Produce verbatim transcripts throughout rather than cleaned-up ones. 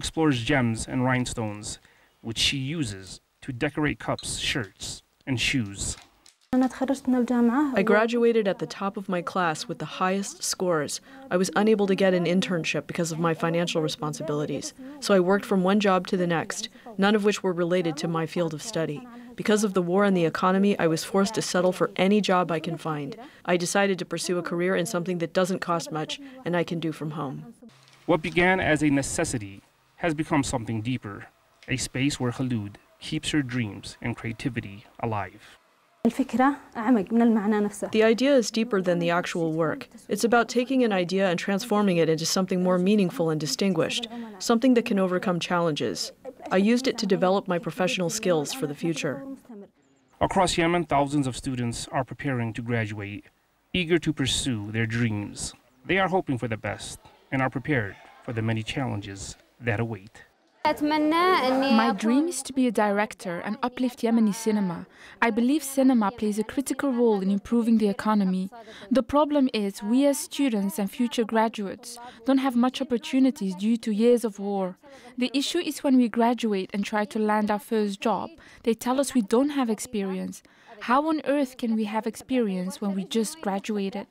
explores gems and rhinestones, which she uses to decorate cups, shirts, and shoes. I graduated at the top of my class with the highest scores. I was unable to get an internship because of my financial responsibilities, so I worked from one job to the next, none of which were related to my field of study. Because of the war and the economy, I was forced to settle for any job I can find. I decided to pursue a career in something that doesn't cost much and I can do from home. What began as a necessity has become something deeper, a space where Khulud keeps her dreams and creativity alive. The idea is deeper than the actual work. It's about taking an idea and transforming it into something more meaningful and distinguished, something that can overcome challenges. I used it to develop my professional skills for the future. Across Yemen, thousands of students are preparing to graduate, eager to pursue their dreams. They are hoping for the best and are prepared for the many challenges that await. My dream is to be a director and uplift Yemeni cinema. I believe cinema plays a critical role in improving the economy. The problem is we as students and future graduates don't have much opportunities due to years of war. The issue is when we graduate and try to land our first job, they tell us we don't have experience. How on earth can we have experience when we just graduated?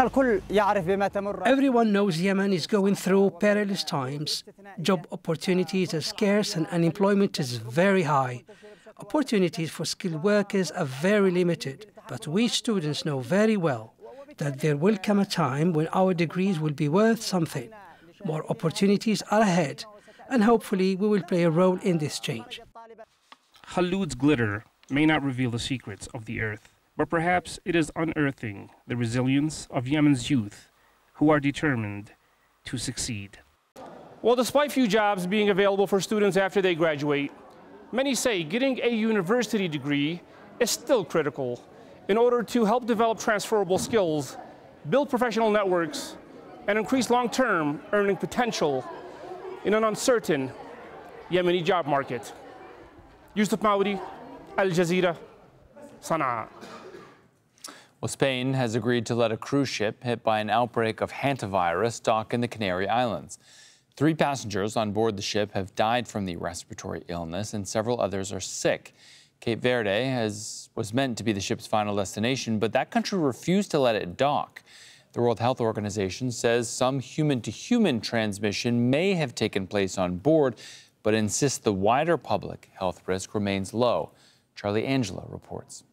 Everyone knows Yemen is going through perilous times. Job opportunities are scarce and unemployment is very high. Opportunities for skilled workers are very limited, but we students know very well that there will come a time when our degrees will be worth something. More opportunities are ahead, and hopefully we will play a role in this change. Khulud's glitter may not reveal the secrets of the earth, but perhaps it is unearthing the resilience of Yemen's youth who are determined to succeed. Well, despite few jobs being available for students after they graduate, many say getting a university degree is still critical in order to help develop transferable skills, build professional networks, and increase long-term earning potential in an uncertain Yemeni job market. Yusuf Maudi, Al Jazeera, Sana'a. Well, Spain has agreed to let a cruise ship hit by an outbreak of hantavirus dock in the Canary Islands. Three passengers on board the ship have died from the respiratory illness, and several others are sick. Cape Verde has, was meant to be the ship's final destination, but that country refused to let it dock. The World Health Organization says some human-to-human transmission may have taken place on board, but insists the wider public health risk remains low. Charlie Angela reports.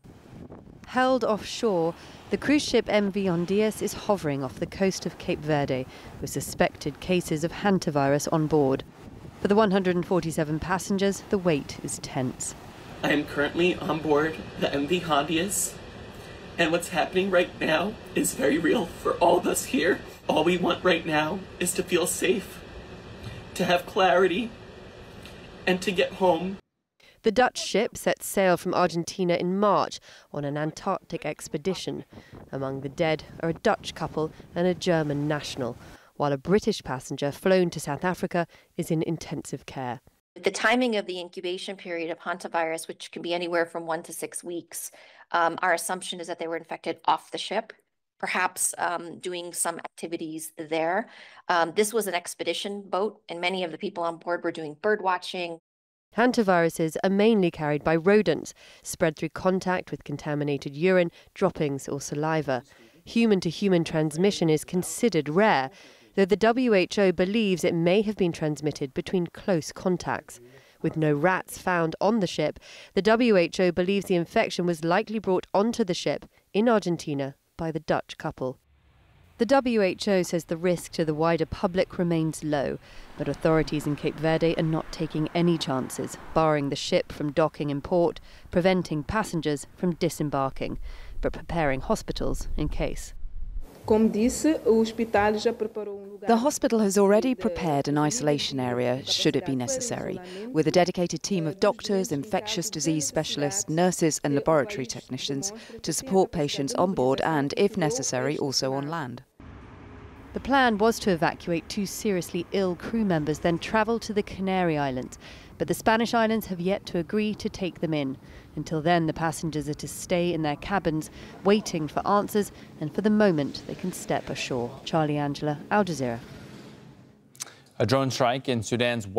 Held offshore, the cruise ship M V Ondias is hovering off the coast of Cape Verde with suspected cases of hantavirus on board. For the one hundred forty-seven passengers, the wait is tense. I am currently on board the M V Ondias, and what's happening right now is very real for all of us here. All we want right now is to feel safe, to have clarity, and to get home. The Dutch ship set sail from Argentina in March on an Antarctic expedition. Among the dead are a Dutch couple and a German national, while a British passenger flown to South Africa is in intensive care. The timing of the incubation period of hantavirus, which can be anywhere from one to six weeks, um, our assumption is that they were infected off the ship, perhaps um, doing some activities there. Um, this was an expedition boat, and many of the people on board were doing bird watching. Hantaviruses are mainly carried by rodents, spread through contact with contaminated urine, droppings or saliva. Human-to-human transmission is considered rare, though the W H O believes it may have been transmitted between close contacts. With no rats found on the ship, the W H O believes the infection was likely brought onto the ship in Argentina by the Dutch couple. The W H O says the risk to the wider public remains low, but authorities in Cape Verde are not taking any chances, barring the ship from docking in port, preventing passengers from disembarking, but preparing hospitals in case. The hospital has already prepared an isolation area, should it be necessary, with a dedicated team of doctors, infectious disease specialists, nurses and laboratory technicians to support patients on board and, if necessary, also on land. The plan was to evacuate two seriously ill crew members, then travel to the Canary Islands, but the Spanish islands have yet to agree to take them in. Until then, the passengers are to stay in their cabins, waiting for answers and for the moment they can step ashore. Charlie Angela, Al Jazeera. A drone strike in Sudan's